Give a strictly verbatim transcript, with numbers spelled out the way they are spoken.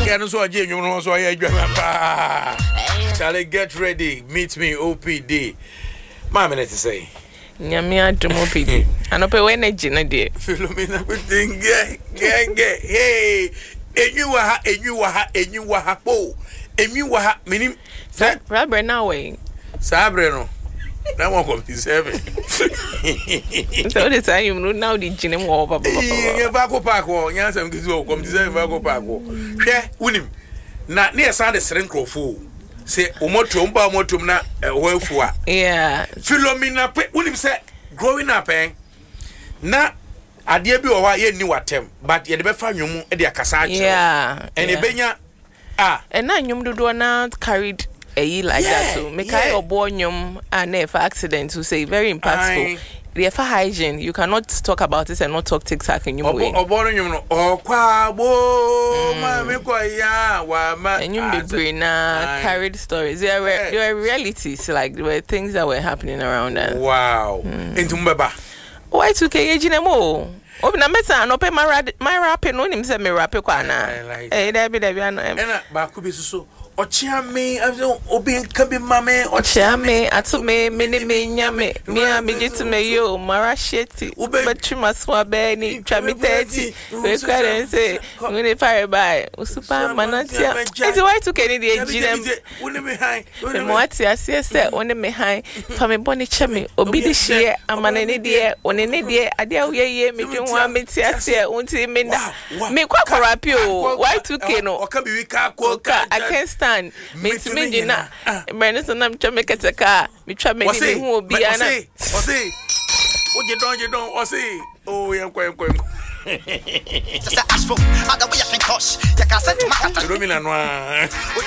can so again, you know, so I shall I get ready? Meet me, O P D. Mamma, let's say. Nyamia to O P D. And up a way, Gina, dear. Philomena, everything, gang, gang, hey, and you are, and you are, and you are, po, and you are, meaning, Rabber now way. Sabreno. That one come to seven. So the time you now the gym over. Yeah, Vaco Paco, Yansam Gizo, come to seven Vaco Paco. Share, William. Not near Sunday Srenko fool. Say, Umotum, Bamotum, na, well for. Yeah. Philomena, William said, growing up, eh? Na, I dear be or ye knew what him, but yet the Befan you at the Cassage. Yeah. And a benya, ah, and then you do not carried. A like yeah, that so make I obonyum and if accident to say very impactful. The for hygiene, you cannot talk about this and not talk TikTok in your way. Obonyum or kwabo ma me kwa ya wa ma and you be brain carried stories. There were there were realities like there were things that were happening around us. Wow. Into mbaba. Why to ke ejinemo? Obi na meta no pe my my rap no nim se me rap kwa na. Eh there be there be na. Na ba ku bi so Ochiame, Obi Kabi Mame, Ochiame, Atume, Mini Minyame, Mia Mijitume yo, Marasheti, Ubetrima Swabeni, Tramiteti, Require and say, when they fire by Usupa Manatia. It's why to Kennedy, Jim, Moatia, said, one me high, from a bonny chummy, Obi share, a man in India, one in India, a dear ye, me don't want me to say, won't see me now. Me quack rapio, why to Keno, or can be Coca, I can't stand. Me to me, Gina. Bernison, I'm trying to make a car. Me try to make it who will be an I. Say, what you don't, you don't, or say, oh, I'm going, going. Just ask for other way I can cost. You can't send to my